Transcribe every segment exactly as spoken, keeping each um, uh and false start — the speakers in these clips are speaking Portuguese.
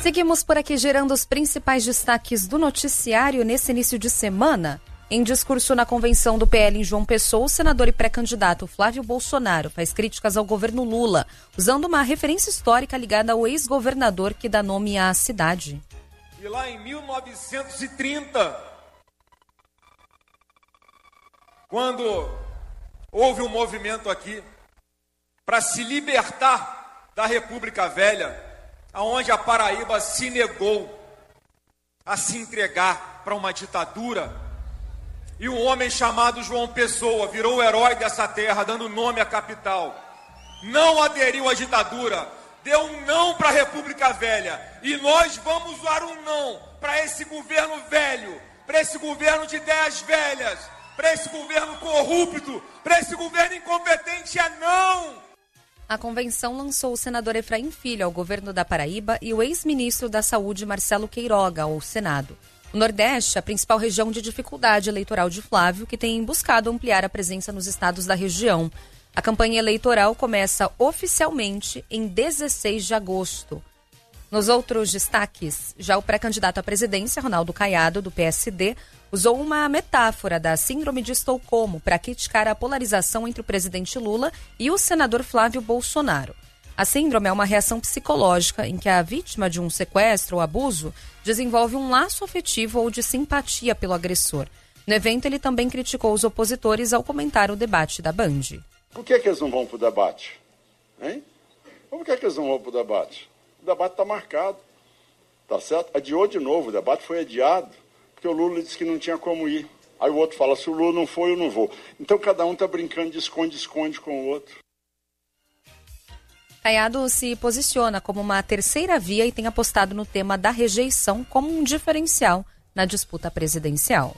Seguimos por aqui gerando os principais destaques do noticiário nesse início de semana. Em discurso na convenção do P L em João Pessoa, o senador e pré-candidato Flávio Bolsonaro faz críticas ao governo Lula, usando uma referência histórica ligada ao ex-governador que dá nome à cidade. E lá em mil novecentos e trinta, quando houve um movimento aqui para se libertar da República Velha, aonde a Paraíba se negou a se entregar para uma ditadura, e um homem chamado João Pessoa virou o herói dessa terra, dando nome à capital. Não aderiu à ditadura, deu um não para a República Velha. E nós vamos usar um não para esse governo velho, para esse governo de ideias velhas, para esse governo corrupto, para esse governo incompetente. É não! A convenção lançou o senador Efraim Filho ao governo da Paraíba e o ex-ministro da Saúde Marcelo Queiroga ao Senado. O Nordeste é a principal região de dificuldade eleitoral de Flávio, que tem buscado ampliar a presença nos estados da região. A campanha eleitoral começa oficialmente em dezesseis de agosto. Nos outros destaques, já o pré-candidato à presidência, Ronaldo Caiado, do P S D, usou uma metáfora da síndrome de Estocolmo para criticar a polarização entre o presidente Lula e o senador Flávio Bolsonaro. A síndrome é uma reação psicológica em que a vítima de um sequestro ou abuso desenvolve um laço afetivo ou de simpatia pelo agressor. No evento, ele também criticou os opositores ao comentar o debate da Band. Por que, que eles não vão para o debate? Hein? Por que, que eles não vão para o debate? O debate está marcado, tá certo? Adiou de novo, o debate foi adiado, porque o Lula disse que não tinha como ir. Aí o outro fala, se o Lula não for, eu não vou. Então cada um está brincando de esconde-esconde com o outro. Caiado se posiciona como uma terceira via e tem apostado no tema da rejeição como um diferencial na disputa presidencial.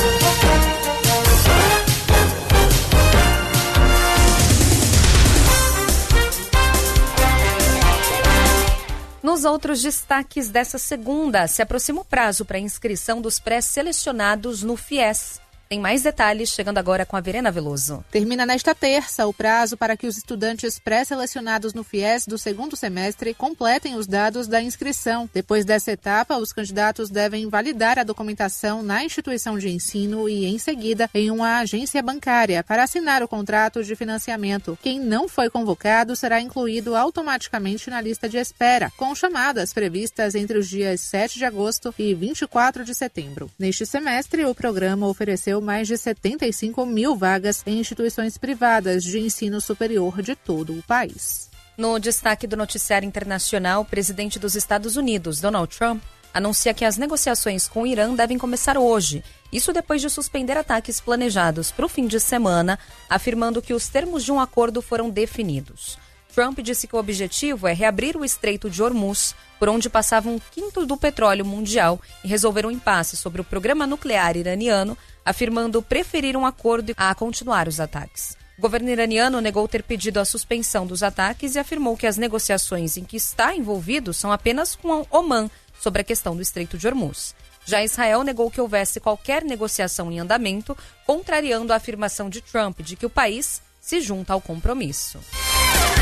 Nos outros destaques dessa segunda, se aproxima o prazo para a inscrição dos pré-selecionados no FIES. Tem mais detalhes chegando agora com a Verena Veloso. Termina nesta terça o prazo para que os estudantes pré-selecionados no FIES do segundo semestre completem os dados da inscrição. Depois dessa etapa, os candidatos devem validar a documentação na instituição de ensino e, em seguida, em uma agência bancária para assinar o contrato de financiamento. Quem não foi convocado será incluído automaticamente na lista de espera, com chamadas previstas entre os dias sete de agosto e vinte e quatro de setembro. Neste semestre, o programa ofereceu mais de setenta e cinco mil vagas em instituições privadas de ensino superior de todo o país. No destaque do noticiário internacional, o presidente dos Estados Unidos, Donald Trump, anuncia que as negociações com o Irã devem começar hoje. Isso depois de suspender ataques planejados para o fim de semana, afirmando que os termos de um acordo foram definidos. Trump disse que o objetivo é reabrir o Estreito de Hormuz, por onde passava um quinto do petróleo mundial, e resolver um impasse sobre o programa nuclear iraniano, afirmando preferir um acordo a continuar os ataques. O governo iraniano negou ter pedido a suspensão dos ataques e afirmou que as negociações em que está envolvido são apenas com Omã sobre a questão do Estreito de Hormuz. Já Israel negou que houvesse qualquer negociação em andamento, contrariando a afirmação de Trump de que o país se junta ao compromisso.